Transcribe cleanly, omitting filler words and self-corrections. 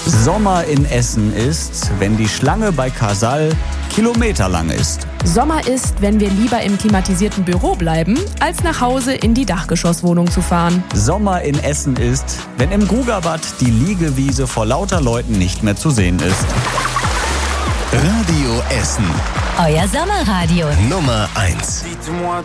Sommer in Essen ist, wenn die Schlange bei Casall kilometerlang ist. Sommer ist, wenn wir lieber im klimatisierten Büro bleiben, als nach Hause in die Dachgeschosswohnung zu fahren. Sommer in Essen ist, wenn im Guggerbad die Liegewiese vor lauter Leuten nicht mehr zu sehen ist. Radio Essen. Euer Sommerradio. Nummer 1. Dites-moi